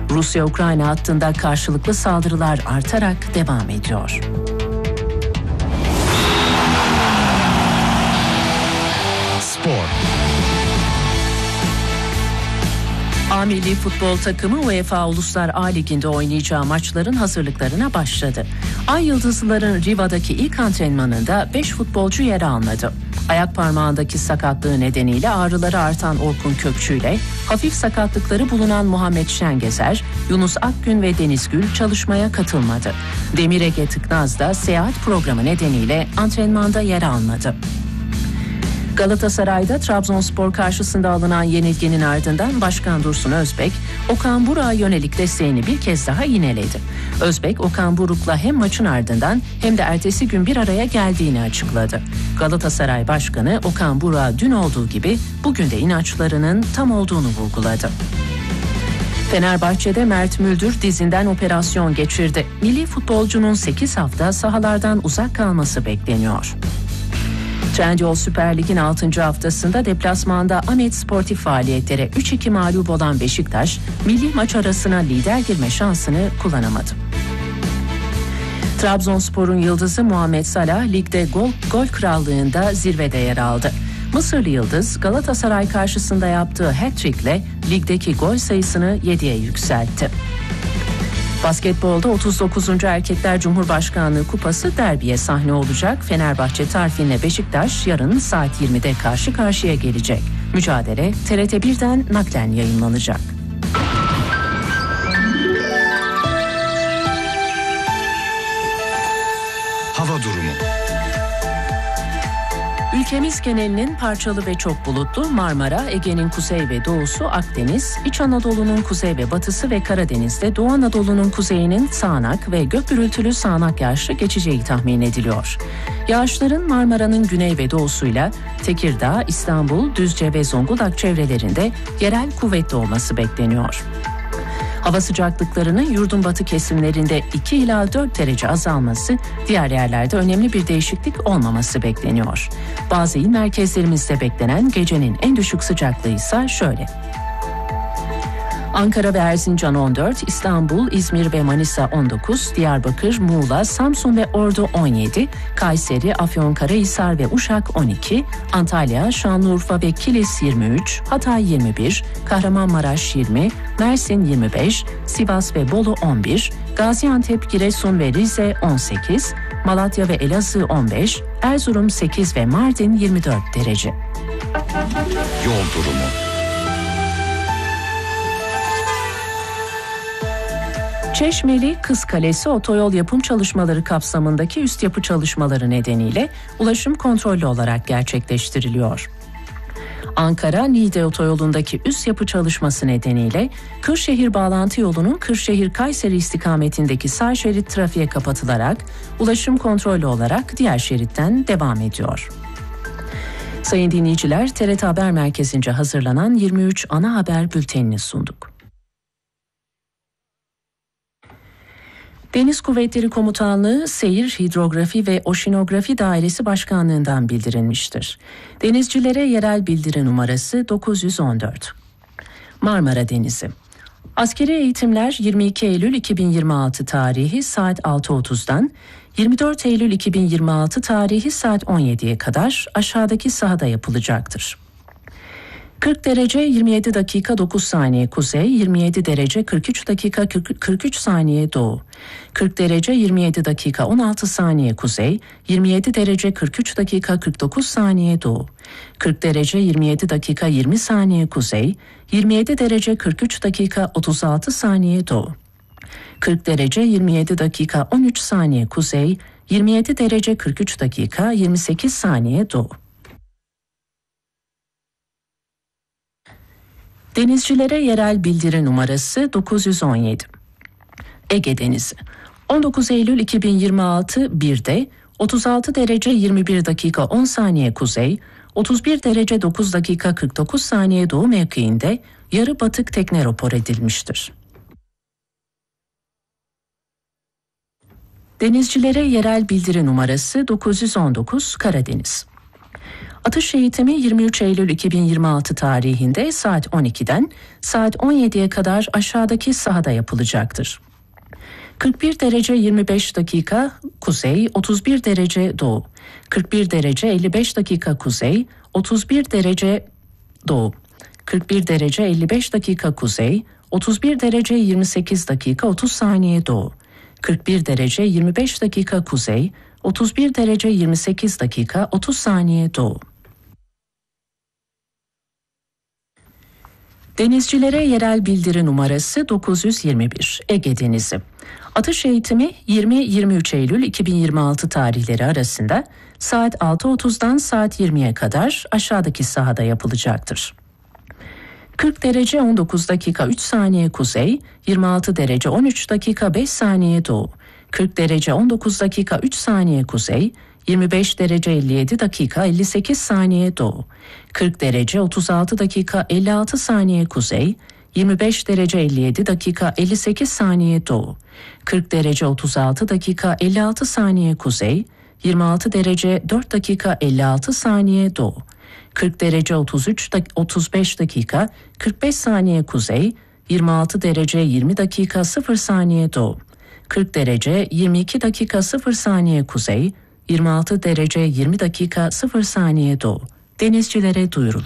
Rusya-Ukrayna hattında karşılıklı saldırılar artarak devam ediyor. Spor. A milli futbol takımı UEFA Uluslar A Ligi'nde oynayacağı maçların hazırlıklarına başladı. Ay Yıldızlıların Riva'daki ilk antrenmanında 5 futbolcu yer almadı. Ayak parmağındaki sakatlığı nedeniyle ağrıları artan Orkun Kökçü ile hafif sakatlıkları bulunan Muhammed Şengezer, Yunus Akgün ve Deniz Gül çalışmaya katılmadı. Demir Ege Tıknaz da seyahat programı nedeniyle antrenmanda yer almadı. Galatasaray'da Trabzonspor karşısında alınan yenilginin ardından Başkan Dursun Özbek, Okan Buruk'a yönelik desteğini bir kez daha yineledi. Özbek, Okan Buruk'la hem maçın ardından hem de ertesi gün bir araya geldiğini açıkladı. Galatasaray Başkanı Okan Buruk'a dün olduğu gibi bugün de inançlarının tam olduğunu vurguladı. Fenerbahçe'de Mert Müldür dizinden operasyon geçirdi. Milli futbolcunun 8 hafta sahalardan uzak kalması bekleniyor. Trendyol Süper Lig'in 6. haftasında deplasmanda Ahmet Sportif faaliyetlere 3-2 mağlup olan Beşiktaş, milli maç arasına lider girme şansını kullanamadı. Trabzonspor'un yıldızı Muhammed Salah, ligde gol krallığında zirvede yer aldı. Mısırlı yıldız, Galatasaray karşısında yaptığı hat-trick'le ligdeki gol sayısını 7'ye yükseltti. Basketbolda 39. Erkekler Cumhurbaşkanlığı Kupası derbiye sahne olacak. Fenerbahçe Tarfin'le Beşiktaş yarın saat 20'de karşı karşıya gelecek. Mücadele TRT1'den naklen yayınlanacak. Hava durumu. Ülkemiz genelinin parçalı ve çok bulutlu, Marmara, Ege'nin kuzey ve doğusu, Akdeniz, İç Anadolu'nun kuzey ve batısı ve Karadeniz'de Doğu Anadolu'nun kuzeyinin sağanak ve gök gürültülü sağanak yağışlı geçeceği tahmin ediliyor. Yağışların Marmara'nın güney ve doğusuyla Tekirdağ, İstanbul, Düzce ve Zonguldak çevrelerinde yerel kuvvetli olması bekleniyor. Hava sıcaklıklarının yurdun batı kesimlerinde 2 ila 4 derece azalması, diğer yerlerde önemli bir değişiklik olmaması bekleniyor. Bazı il merkezlerimizde beklenen gecenin en düşük sıcaklığı ise şöyle. Ankara ve Erzincan 14, İstanbul, İzmir ve Manisa 19, Diyarbakır, Muğla, Samsun ve Ordu 17, Kayseri, Afyonkarahisar ve Uşak 12, Antalya, Şanlıurfa ve Kilis 23, Hatay 21, Kahramanmaraş 20, Mersin 25, Sivas ve Bolu 11, Gaziantep, Giresun ve Rize 18, Malatya ve Elazığ 15, Erzurum 8 ve Mardin 24 derece. Yol durumu. Çeşmeli Kız Kalesi otoyol yapım çalışmaları kapsamındaki üst yapı çalışmaları nedeniyle ulaşım kontrollü olarak gerçekleştiriliyor. Ankara-Niğde otoyolundaki üst yapı çalışması nedeniyle Kırşehir bağlantı yolunun Kırşehir-Kayseri istikametindeki sağ şerit trafiğe kapatılarak ulaşım kontrollü olarak diğer şeritten devam ediyor. Sayın dinleyiciler, TRT Haber Merkezi'nce hazırlanan 23 ana haber bültenini sunduk. Deniz Kuvvetleri Komutanlığı Seyir, Hidrografi ve Oşinografi Dairesi Başkanlığı'ndan bildirilmiştir. Denizcilere yerel bildiri numarası 914. Marmara Denizi. Askeri eğitimler 22 Eylül 2026 tarihi saat 6.30'dan 24 Eylül 2026 tarihi saat 17'ye kadar aşağıdaki sahada yapılacaktır. 40 derece 27 dakika 9 saniye kuzey, 27 derece 43 dakika 43 saniye doğu. 40 derece 27 dakika 16 saniye kuzey, 27 derece 43 dakika 49 saniye doğu. 40 derece 27 dakika 20 saniye kuzey, 27 derece 43 dakika 36 saniye doğu. 40 derece 27 dakika 13 saniye kuzey, 27 derece 43 dakika 28 saniye doğu. Denizcilere yerel bildiri numarası 917. Ege Denizi. 19 Eylül 2026 1'de 36 derece 21 dakika 10 saniye kuzey, 31 derece 9 dakika 49 saniye doğu mevkiinde yarı batık tekne rapor edilmiştir. Denizcilere yerel bildiri numarası 919 Karadeniz. Atış eğitimi 23 Eylül 2026 tarihinde saat 12'den saat 17'ye kadar aşağıdaki sahada yapılacaktır. 41 derece 25 dakika kuzey, 31 derece doğu. 41 derece 55 dakika kuzey, 31 derece doğu. 41 derece 55 dakika kuzey, 31 derece 28 dakika 30 saniye doğu. 41 derece 25 dakika kuzey, 31 derece 28 dakika 30 saniye doğu. Denizcilere yerel bildiri numarası 921 Ege Denizi. Atış eğitimi 20-23 Eylül 2026 tarihleri arasında saat 6.30'dan saat 20'ye kadar aşağıdaki sahada yapılacaktır. 40 derece 19 dakika 3 saniye kuzey, 26 derece 13 dakika 5 saniye doğu. 40 derece 19 dakika 3 saniye kuzey, 25 derece 57 dakika 58 saniye doğu. 40 derece 36 dakika 56 saniye kuzey, 25 derece 57 dakika 58 saniye doğu. 40 derece 36 dakika 56 saniye kuzey, 26 derece 4 dakika 56 saniye doğu. 40 derece 35 dakika 45 saniye kuzey, 26 derece 20 dakika 0 saniye doğu. 40 derece 22 dakika 0 saniye kuzey, 26 derece 20 dakika 0 saniye doğu. Denizcilere duyurulur.